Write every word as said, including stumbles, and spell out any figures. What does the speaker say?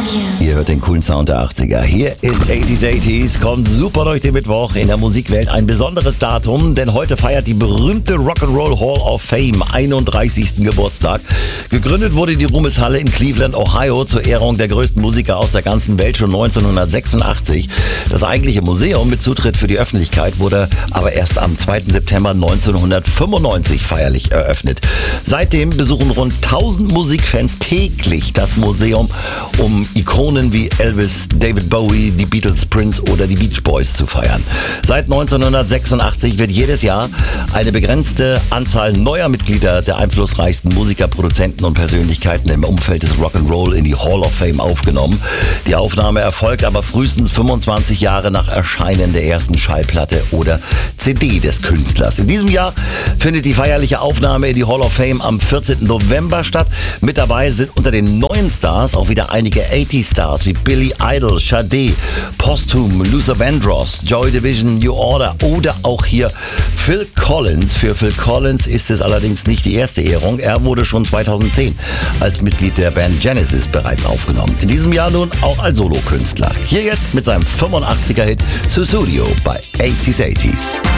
Ihr hört den coolen Sound der achtziger. Hier ist achtziger achtziger, kommt super durch den Mittwoch. In der Musikwelt ein besonderes Datum, denn heute feiert die berühmte Rock'n'Roll Hall of Fame einunddreißigsten Geburtstag. Gegründet wurde die Ruhmeshalle in Cleveland, Ohio, zur Ehrung der größten Musiker aus der ganzen Welt schon neunzehnhundertsechsundachtzig. Das eigentliche Museum mit Zutritt für die Öffentlichkeit wurde aber erst am zweiten September neunzehnhundertfünfundneunzig feierlich eröffnet. Seitdem besuchen rund tausend Musikfans täglich das Museum, um Ikonen wie Elvis, David Bowie, die Beatles, Prince oder die Beach Boys zu feiern. Seit neunzehnhundertsechsundachtzig wird jedes Jahr eine begrenzte Anzahl neuer Mitglieder der einflussreichsten Musiker, Produzenten und Persönlichkeiten im Umfeld des Rock'n'Roll in die Hall of Fame aufgenommen. Die Aufnahme erfolgt aber frühestens fünfundzwanzig Jahre nach Erscheinen der ersten Schallplatte oder C D des Künstlers. In diesem Jahr findet die feierliche Aufnahme in die Hall of Fame am vierzehnten November statt. Mit dabei sind unter den neuen Stars auch wieder einige achtziger-Stars wie Billy Idol, Sade, Posthum, Luther Vandross, Joy Division, New Order oder auch hier Phil Collins. Für Phil Collins ist es allerdings nicht die erste Ehrung. Er wurde schon zweitausendzehn als Mitglied der Band Genesis bereits aufgenommen. In diesem Jahr nun auch als Solokünstler. Hier jetzt mit seinem fünfundachtziger-Hit Sussudio bei achtziger achtziger.